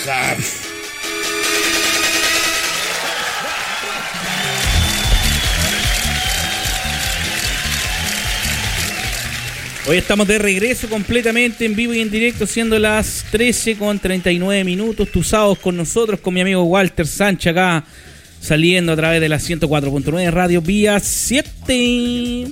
WhatsApp. Hoy estamos de regreso completamente en vivo y en directo, siendo las 13:39. Tus sábados con nosotros, con mi amigo Walter Sánchez acá, saliendo a través de la 104.9 Radio Vía 7.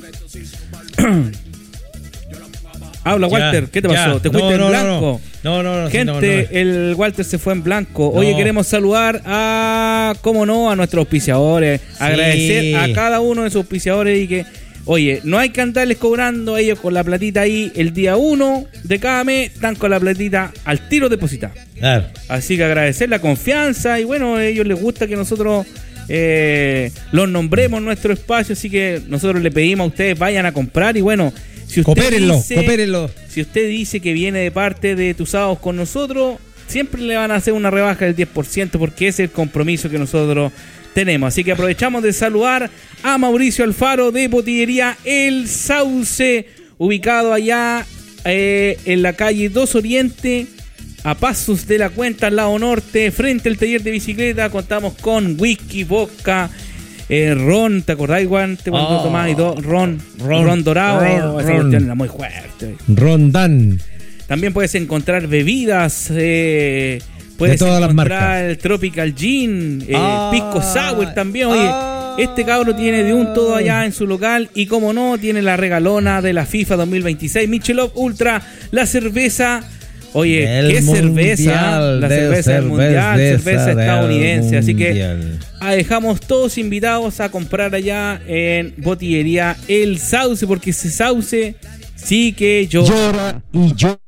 Habla, Walter, ¿qué te pasó? ¿Te fuiste en blanco? No. Gente, el Walter se fue en blanco. Oye, queremos saludar a, cómo no, a nuestros auspiciadores, agradecer a cada uno de sus auspiciadores y que... Oye, no hay que andarles cobrando, ellos con la platita ahí el día 1 de cada mes, están con la platita al tiro depositada. Claro. Así que agradecer la confianza y bueno, a ellos les gusta que nosotros los nombremos en nuestro espacio, así que nosotros le pedimos a ustedes vayan a comprar y bueno, si usted coopérenlo. Si usted dice que viene de parte de Tus Sábados con nosotros, siempre le van a hacer una rebaja del 10% porque ese es el compromiso que nosotros tenemos. Así que aprovechamos de saludar a Mauricio Alfaro de Botillería El Sauce, ubicado allá en la calle 2 Oriente, a pasos de la cuenta al lado norte, frente al taller de bicicleta. Contamos con whisky, vodka, ron, ¿te acordás, Juan? Cuando tomabas y ron dorado, esa cuestión era muy fuerte. Rondán. También puedes encontrar bebidas, puedes encontrar el Tropical Gin, Pisco Sour también. Oye, este cabro tiene de un todo allá en su local y como no, tiene la regalona de la FIFA 2026, Michelob Ultra, la cerveza. Oye, ¿qué cerveza? La cerveza del Mundial, cerveza estadounidense. Así que dejamos todos invitados a comprar allá en Botillería El Sauce, porque ese sauce sí que llora y llora.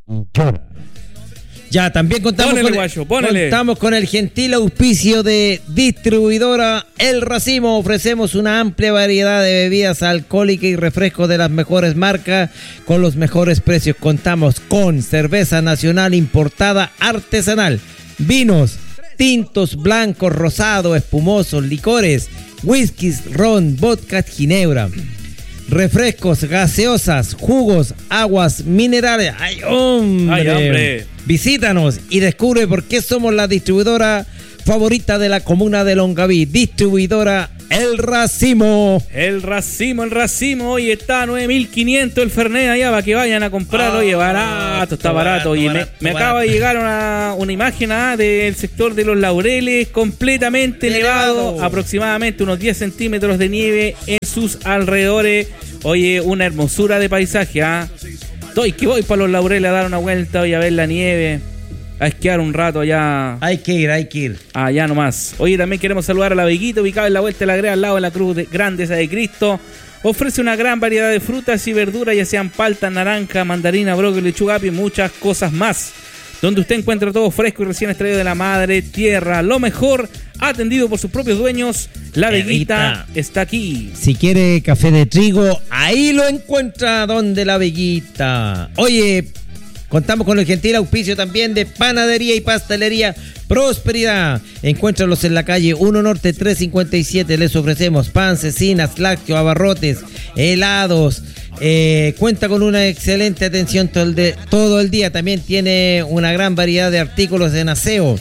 Ya, también contamos con el gentil auspicio de Distribuidora El Racimo. Ofrecemos una amplia variedad de bebidas alcohólicas y refrescos de las mejores marcas con los mejores precios. Contamos con cerveza nacional importada artesanal, vinos, tintos, blancos, rosados, espumosos, licores, whiskies, ron, vodka, ginebra, refrescos, gaseosas, jugos, aguas minerales. ¡Ay, hombre! Visítanos y descubre por qué somos la distribuidora favorita de la comuna de Longaví. Distribuidora El Racimo. El Racimo. Hoy está a 9.500 el Fernet allá para que vayan a comprar. Oye, barato, está barato. Oye, me acaba de llegar una imagen del sector de Los Laureles completamente nevado. Aproximadamente unos 10 centímetros de nieve en sus alrededores. Oye, una hermosura de paisaje, que voy para Los Laureles a dar una vuelta y a ver la nieve, a esquiar un rato allá. Hay que ir. Allá nomás. Oye, también queremos saludar a La Veguita, ubicado en la Vuelta de la Grea, al lado de la Cruz Grande esa de Cristo. Ofrece una gran variedad de frutas y verduras, ya sean palta, naranja, mandarina, brócoli, lechuga, y muchas cosas más. Donde usted encuentra todo fresco y recién extraído de la madre tierra. Lo mejor, atendido por sus propios dueños. La Veguita está aquí. Si quiere café de trigo, ahí lo encuentra donde La Veguita. Oye, contamos con el gentil auspicio también de Panadería y Pastelería Prosperidad. Encuéntralos en la calle 1 Norte 357. Les ofrecemos pan, cecinas, lácteos, abarrotes, helados. Cuenta con una excelente atención todo el día. También tiene una gran variedad de artículos en aseo.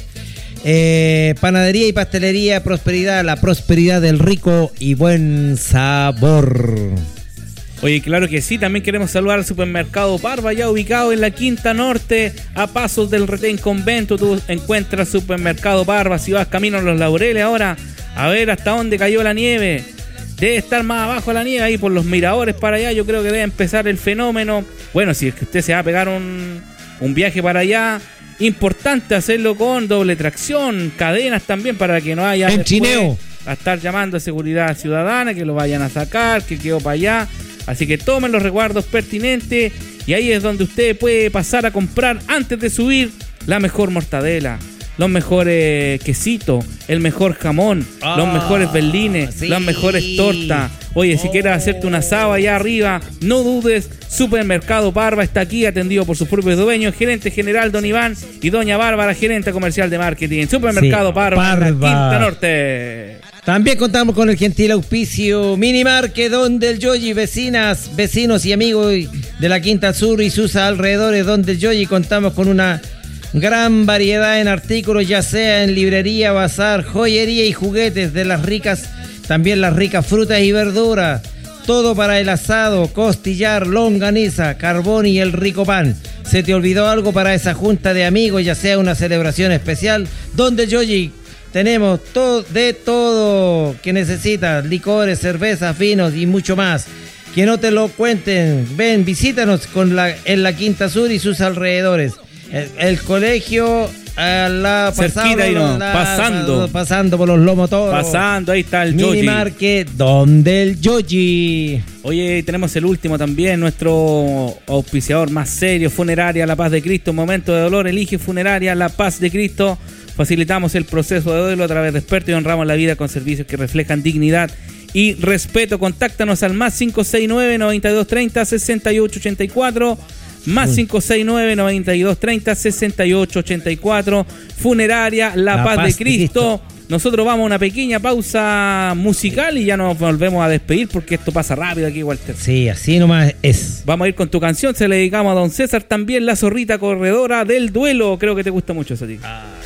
Panadería y Pastelería Prosperidad, la prosperidad del rico y buen sabor. Oye, claro que sí, también queremos saludar al Supermercado Parva, ya ubicado en la Quinta Norte, a pasos del Retén Convento. Tú encuentras Supermercado Parva, si vas camino a Los Laureles ahora, a ver hasta dónde cayó la nieve. Debe estar más abajo la nieve, ahí por los miradores para allá, yo creo que debe empezar el fenómeno. Bueno, si es que usted se va a pegar un viaje para allá, importante hacerlo con doble tracción, cadenas también para que no haya trineo a estar llamando a seguridad ciudadana, que lo vayan a sacar, que quedó para allá. Así que tomen los resguardos pertinentes y ahí es donde usted puede pasar a comprar antes de subir la mejor mortadela, los mejores quesitos, el mejor jamón, los mejores berlines, las mejores tortas. Oye, si quieres hacerte una asado allá arriba, no dudes, Supermercado Parva está aquí, atendido por sus propios dueños, gerente general Don Iván y Doña Bárbara, gerente comercial de marketing. Supermercado Parva, en la Quinta Norte. También contamos con el gentil auspicio Minimarket, donde el Yoyi, vecinos y amigos de la Quinta Sur y sus alrededores, donde el Yoyi contamos con una Gran variedad en artículos, ya sea en librería, bazar, joyería y juguetes de las ricas, también las ricas frutas y verduras. Todo para el asado, costillar, longaniza, carbón y el rico pan. ¿Se te olvidó algo para esa junta de amigos, ya sea una celebración especial? Donde Yoyi tenemos de todo que necesitas, licores, cervezas, vinos y mucho más. Que no te lo cuenten. Ven, visítanos en la Quinta Sur y sus alrededores. El colegio pasando por los Lomos Toros. Pasando, ahí está el Yoyi. Minimarket, donde el Yoyi. Oye, tenemos el último también, nuestro auspiciador más serio, Funeraria La Paz de Cristo. Momento de dolor, elige Funeraria La Paz de Cristo. Facilitamos el proceso de duelo a través de expertos y honramos la vida con servicios que reflejan dignidad y respeto. Contáctanos al más 569-9230-6884. Más 569-9230-6884. Funeraria La Paz de Cristo. Nosotros vamos a una pequeña pausa musical y ya nos volvemos a despedir porque esto pasa rápido aquí, Walter. Sí, así nomás es. Vamos a ir con tu canción, se le dedicamos a don César también, La Zorrita Corredora del Duelo. Creo que te gusta mucho eso a ti.